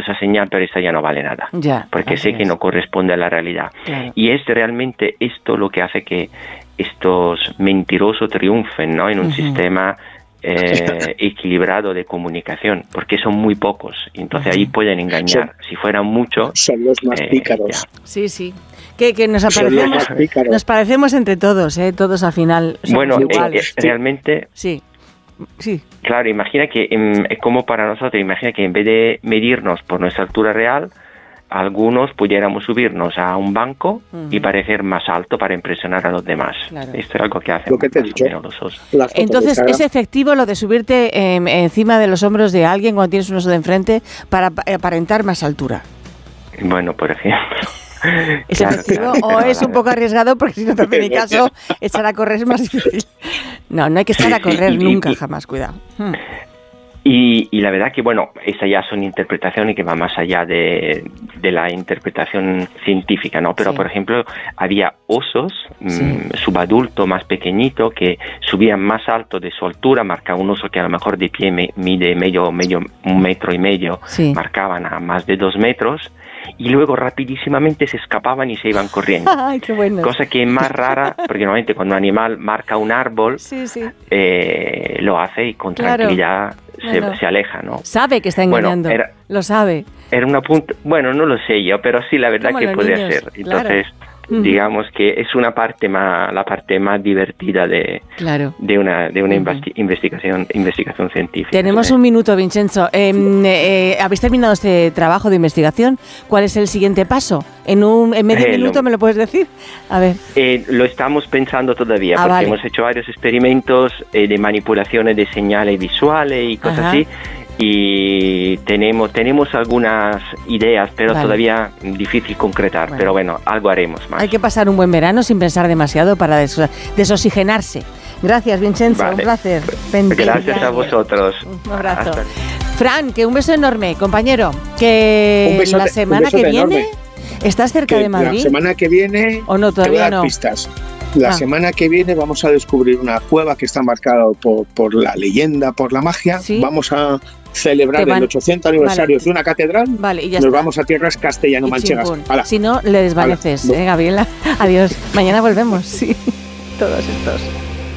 esa señal, pero esta ya no vale nada, porque sé que no corresponde a la realidad. Claro. Y es realmente esto lo que hace que estos mentirosos triunfen, ¿no? En un sistema equilibrado de comunicación, porque son muy pocos, entonces ahí pueden engañar. Si fueran muchos, son los más pícaros. Sí. Que nos parecemos entre todos, todos al final somos bueno, iguales. Realmente... Sí. Claro, imagina que es como para nosotros, imagina que en vez de medirnos por nuestra altura real, algunos pudiéramos subirnos a un banco y parecer más alto para impresionar a los demás. Claro. Esto es algo que hacen. Lo que te he dicho. Entonces, ¿es efectivo lo de subirte encima de los hombros de alguien cuando tienes un oso de enfrente para aparentar más altura? Bueno, por ejemplo. ¿Es efectivo o es un poco arriesgado? Porque si no te hace ni caso, echar a correr es más difícil. No hay que echar a correr nunca, jamás, cuidado. Y la verdad que, bueno, esas ya son interpretaciones que van más allá de la interpretación científica, ¿no? Pero, por ejemplo, había osos subadulto más pequeñito que subían más alto de su altura, marcaba un oso que a lo mejor de pie mide medio 1,5 metros, marcaban a más de 2 metros, y luego rapidísimamente se escapaban y se iban corriendo. ¡Ay, qué bueno! Cosa que es más rara, porque normalmente cuando un animal marca un árbol, lo hace y con tranquilidad se aleja, ¿no? Sabe que está engañando, lo sabe. Era una punta, bueno, no lo sé yo, pero sí, la verdad que puede ser. Entonces, digamos que es la parte más divertida de una investigación científica. Tenemos un minuto, Vincenzo. ¿Habéis terminado este trabajo de investigación? ¿Cuál es el siguiente paso? ¿En medio minuto me lo puedes decir? A ver. Lo estamos pensando todavía, porque hemos hecho varios experimentos de manipulaciones de señales visuales y cosas así. Y tenemos algunas ideas, pero todavía difícil concretar. Pero bueno, algo haremos más. Hay que pasar un buen verano sin pensar demasiado para desoxigenarse. Gracias, Vincenzo, un placer. Gracias a vosotros. Un abrazo. Fran, que un beso enorme, compañero. Que la semana que viene estás cerca de Madrid. La semana que viene ¿O no, todavía no? Pistas. La semana que viene vamos a descubrir una cueva que está marcada por la leyenda, por la magia. Vamos a celebrar el 800 aniversario de una catedral. Y ya nos vamos a tierras castellano-manchegas. Si no, le desvaneces, Gabriela. Adiós. Mañana volvemos. Sí, todos estos.